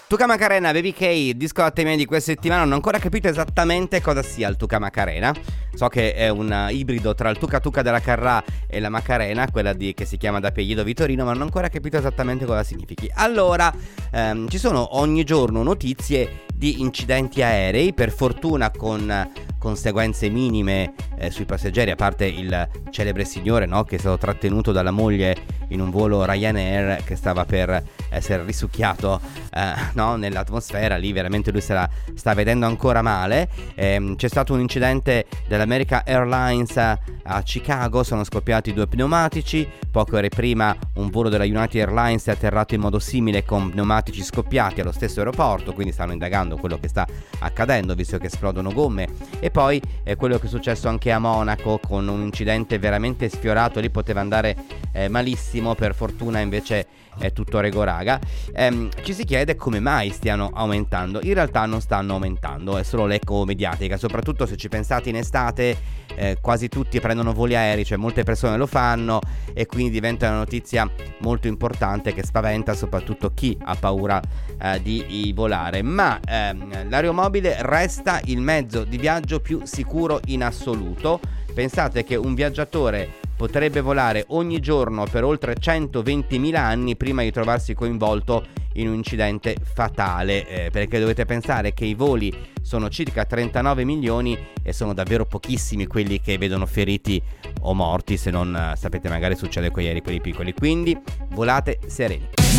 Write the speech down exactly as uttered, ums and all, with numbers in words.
Tuca Macarena, Baby K, il disco da tema di questa settimana. Non ho ancora capito esattamente cosa sia il Tuca Macarena. So che è un ibrido tra il Tuca Tuca della Carrà e la Macarena, quella di, che si chiama da Pellido Vitorino, ma non ho ancora capito esattamente cosa significhi. Allora, ehm, ci sono ogni giorno notizie di incidenti aerei, per fortuna con conseguenze minime eh, sui passeggeri, a parte il celebre signore, no, che è stato trattenuto dalla moglie in un volo Ryanair che stava per essere risucchiato eh, no, nell'atmosfera. Lì veramente lui se la sta vedendo ancora male. Eh, c'è stato un incidente dell'American Airlines a, a Chicago, sono scoppiati due pneumatici. Poche ore prima un volo della United Airlines è atterrato in modo simile con pneumatici scoppiati allo stesso aeroporto, quindi stanno indagando quello che sta accadendo, visto che esplodono gomme. E poi è quello che è successo anche a Monaco, con un incidente veramente sfiorato. Lì poteva andare eh, malissimo, per fortuna invece è tutto regoraga. Ehm, ci si chiede come mai stiano aumentando. In realtà non stanno aumentando, è solo l'eco mediatica. Soprattutto se ci pensate in estate, eh, quasi tutti prendono voli aerei, cioè molte persone lo fanno, e quindi diventa una notizia molto importante che spaventa soprattutto chi ha paura eh, di volare. Ma ehm, l'aeromobile resta il mezzo di viaggio più sicuro in assoluto. Pensate che un viaggiatore potrebbe volare ogni giorno per oltre centoventimila anni prima di trovarsi coinvolto in un incidente fatale, eh, perché dovete pensare che i voli sono circa trentanove milioni e sono davvero pochissimi quelli che vedono feriti o morti, se non sapete magari succede con gli aerei quelli piccoli. Quindi volate sereni.